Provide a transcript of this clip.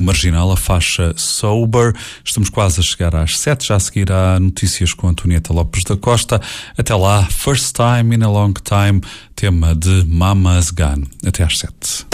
Marginal, a faixa Sober. Estamos quase a chegar às 7, já a seguir há notícias com Antonieta Lopes da Costa. Até lá, First Time in a Long Time, tema de Mama's Gun. Até às 7.